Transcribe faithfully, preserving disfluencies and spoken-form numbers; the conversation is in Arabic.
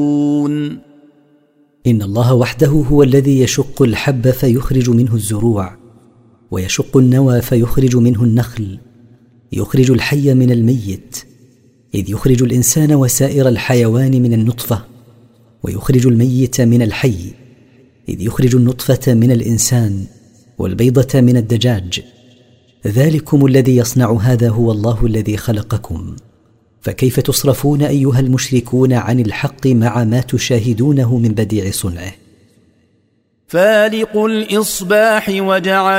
إن الله وحده هو الذي يشق الحب فيخرج منه الزروع، ويشق النوى فيخرج منه النخل، يخرج الحي من الميت، إذ يخرج الإنسان وسائر الحيوان من النطفة، ويخرج الميت من الحي، إذ يخرج النطفة من الإنسان والبيضة من الدجاج. ذلكم الذي يصنع هذا هو الله الذي خلقكم، فكيف تصرفون أيها المشركون عن الحق مع ما تشاهدونه من بديع صنعه؟ فالق الإصباح وجعل